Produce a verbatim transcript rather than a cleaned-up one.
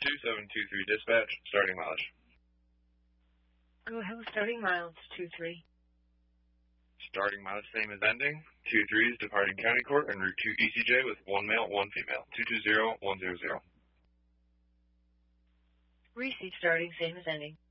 two seven two three dispatch, starting mileage. Go ahead with starting mileage, two three. Starting mileage same as ending. two three is departing County Court en route to E C J with one male, one female. two two zero one zero zero. Receipt starting same as ending.